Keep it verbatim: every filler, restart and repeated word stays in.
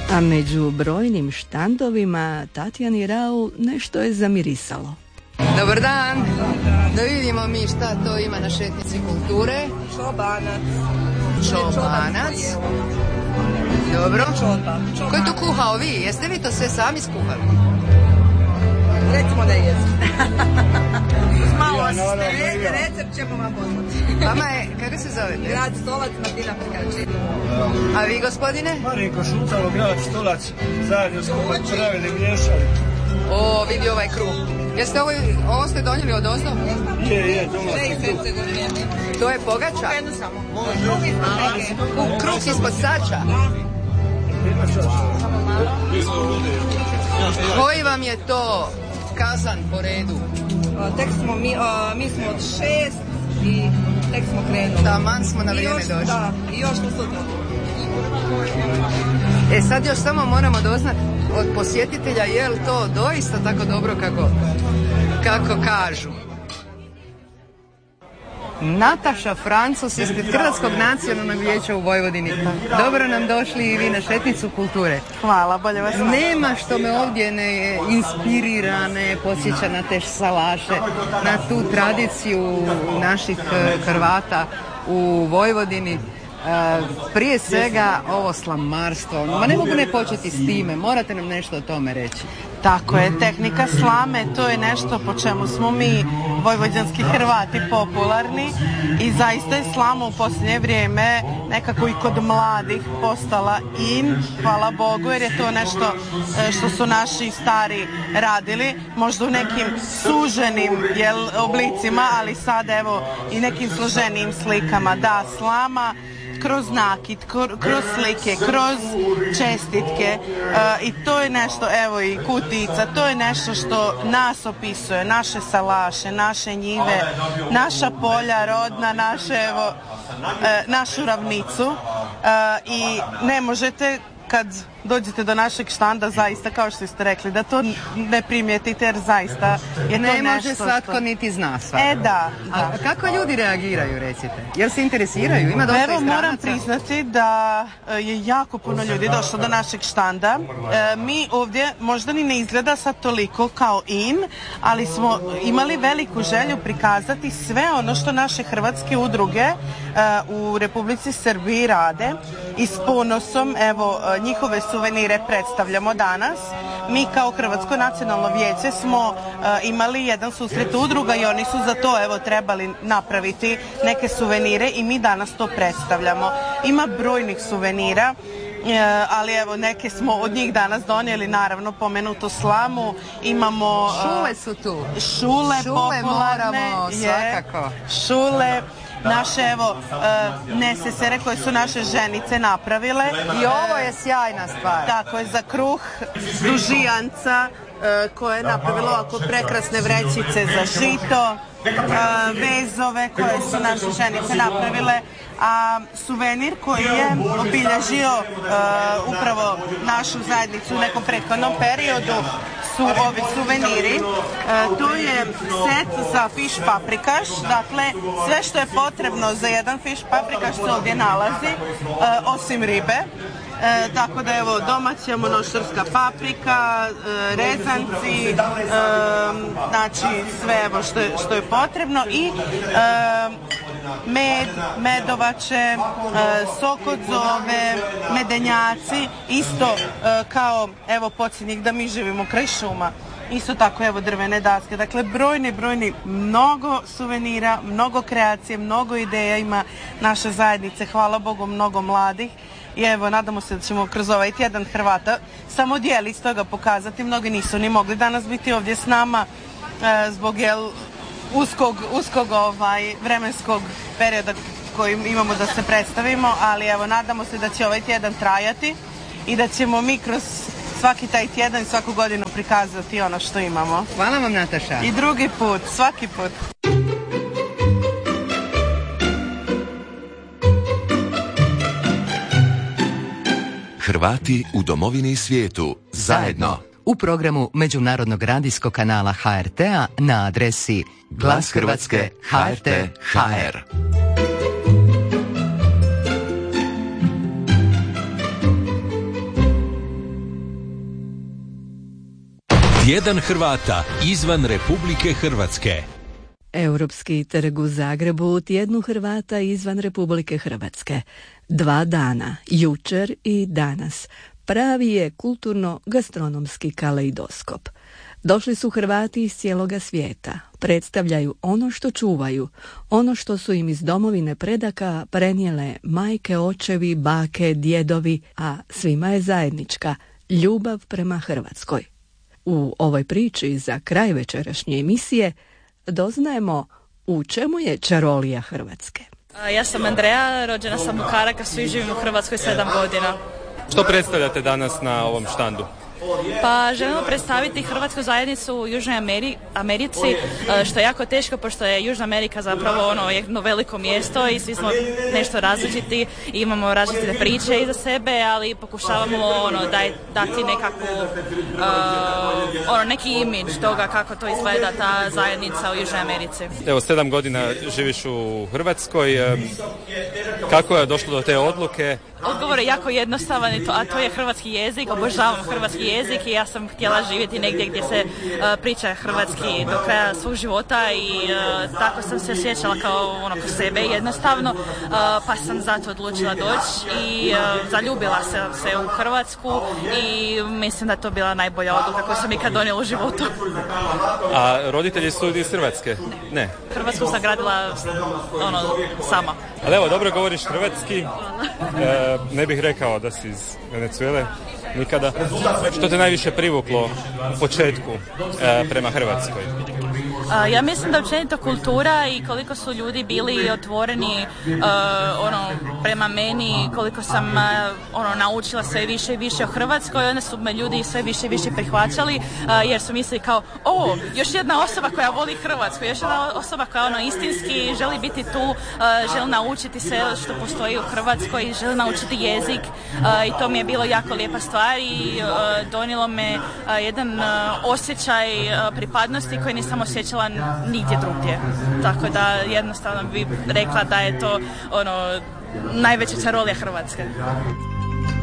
A među brojnim štandovima Tatjani Rau nešto je zamirisalo. Dobar dan, da vidimo mi šta to ima na šetnici kulture. Čobanac. Čobanac. Dobro. Ko je to kuhao vi? Jeste vi to sve sami skuhali? Recimo da jeste. Malo asistente, recept ćemo vam poslati. Vama je, kako se zovete? Grad Stolac, Martina Prikači. A vi, gospodine? Marinko Šutalo, Grad Stolac, zajedno smo pravili, miješali. O, vidi ovaj kruh. Jeste ovo, ovo ste donijeli od ozdo? Je, je, domaći kruh. To je pogača? Jednu samo. Može. Kruh ispod sača? Koji vam je to kazan po redu? Tek smo mi, a, mi smo od šest i tek smo krenuli. Taman smo na vrijeme došli. Da, i još do sutra. E sad još samo moramo doznati od posjetitelja je li to doista tako dobro kako, kako kažu. Nataša Francus ispred Hrvatskog nacionalnog vijeća u Vojvodini. Dobro nam došli i vi na šetnicu kulture. Hvala, bolje vas. Nema što me ovdje ne inspirira, ne podsjeća na te salaše, na tu tradiciju naših Hrvata u Vojvodini. Uh, prije svega ovo slamarstvo, ma ne mogu ne početi s time, morate nam nešto o tome reći. Tako je, tehnika slame, to je nešto po čemu smo mi vojvođanski Hrvati popularni i zaista je slama u posljednje vrijeme nekako i kod mladih postala in, hvala Bogu, jer je to nešto što su naši stari radili, možda u nekim suženim jel, oblicima, ali sad evo i nekim složenijim slikama. Da, slama kroz nakit, kroz slike, kroz čestitke uh, i to je nešto, evo i kutica, to je nešto što nas opisuje, naše salaše, naše njive, naša polja rodna, naše, evo, uh, našu ravnicu uh, i ne možete kad dođete do našeg štanda, zaista, kao što ste rekli, da to ne primijetite, jer zaista je to ne nešto može svatko što... niti zna svatko. E, da, da. A kako ljudi reagiraju, recite? Jel se interesiraju? Ima dosta Evo, moram stranaca? priznati da je jako puno ljudi došlo do našeg štanda. E, mi ovdje možda ni ne izgleda sad toliko kao in, ali smo imali veliku želju prikazati sve ono što naše hrvatske udruge e, u Republici Srbiji rade i s ponosom, evo, njihove suvenire predstavljamo danas. Mi kao Hrvatsko nacionalno vijeće smo uh, imali jedan susret udruga i oni su za to evo trebali napraviti neke suvenire i mi danas to predstavljamo. Ima brojnih suvenira, uh, ali evo neke smo od njih danas donijeli, naravno pomenutu slamu, imamo... Uh, šule su tu. Šule, šule popularne. Moramo, svakako. Je, šule. Naše, evo, uh, nesesere koje su naše ženice napravile. I ovo je sjajna stvar. Tako je, za kruh dužijanca uh, koje je napravilo ovako prekrasne vrećice za žito, uh, vezove koje su naše ženice napravile, a suvenir koji je obilježio uh, upravo našu zajednicu u nekom prethodnom periodu su ovi suveniri. E, to je set za fiš paprikaš, dakle sve što je potrebno za jedan fiš paprikaš se ovdje nalazi, e, osim ribe. E, tako da evo domaća monoštorska paprika, e, rezanci, e, znači sve evo što je, što je potrebno i e, med, medovače, e, sok od zove, medenjaci, isto e, kao evo podsjetnik da mi živimo kraj šuma. Isto tako evo drvene daske, dakle brojni, brojni, mnogo suvenira, mnogo kreacije, mnogo ideja ima naše zajednice, hvala Bogu, mnogo mladih. I evo, nadamo se da ćemo kroz ovaj tjedan Hrvata samo dijelić toga pokazati. Mnogi nisu ni mogli danas biti ovdje s nama e, zbog jel, uskog, uskog ovaj, vremenskog perioda koji imamo da se predstavimo, ali evo, nadamo se da će ovaj tjedan trajati i da ćemo mi kroz svaki taj tjedan i svaku godinu prikazati ono što imamo. Hvala vam, Nataša. I drugi put, svaki put. Hrvati u domovini i svijetu zajedno. U programu Međunarodnog radijskog kanala H R T-a na adresi Glas Hrvatske H R T H R. Tjedan Hrvata izvan Republike Hrvatske. Europski trg u Zagrebu u tjednu Hrvata izvan Republike Hrvatske. Dva dana, jučer i danas, pravi je kulturno-gastronomski kaleidoskop. Došli su Hrvati iz cijeloga svijeta, predstavljaju ono što čuvaju, ono što su im iz domovine predaka prenijele majke, očevi, bake, djedovi, a svima je zajednička ljubav prema Hrvatskoj. U ovoj priči za kraj večerašnje emisije doznajemo u čemu je čarolija Hrvatske. Ja sam Andreja, rođena sam u Karakasu i živim u Hrvatskoj sedam godina. Što predstavljate danas na ovom štandu? Pa želimo predstaviti hrvatsku zajednicu u Južnoj Ameri- Americi, što je jako teško, pošto je Južna Amerika zapravo ono jedno veliko mjesto i svi smo nešto različiti, imamo različite priče iza sebe, ali pokušavamo ono daj, dati nekakvu uh, ono neki imidž toga kako to izgleda ta zajednica u Južnoj Americi. Evo, sedam godina živiš u Hrvatskoj. Kako je došlo do te odluke? Odgovor je jako jednostavan, a to je hrvatski jezik. Obožavam hrvatski jezik i ja sam htjela živjeti negdje gdje se uh, priča hrvatski do kraja svog života i uh, tako sam se osjećala kao ono ko sebe jednostavno, uh, pa sam zato odlučila doći i uh, zaljubila sam se u Hrvatsku i mislim da je to bila najbolja odluka koju sam ikad donijela u životu. A roditelji su iz Hrvatske? Ne. ne. Hrvatsku sam gradila ono, sama. Ali evo, dobro govoriš hrvatski. E, ne bih rekao da si iz Venezuele. Nikada. Što te najviše privuklo u početku e, prema Hrvatskoj? Uh, ja mislim da općenito kultura i koliko su ljudi bili otvoreni uh, ono, prema meni, koliko sam uh, ono, naučila sve više i više o Hrvatskoj, onda su me ljudi sve više i više prihvaćali uh, jer su mislili kao, o, još jedna osoba koja voli Hrvatsku, još jedna osoba koja ono, istinski želi biti tu, uh, želi naučiti sve što postoji u Hrvatskoj, želi naučiti jezik uh, i to mi je bilo jako lijepa stvar i uh, donijelo me uh, jedan uh, osjećaj uh, pripadnosti koji nisam osjećala nigdje drugdje. Tako da jednostavno bih rekla da je to ono najveća čarolija Hrvatske.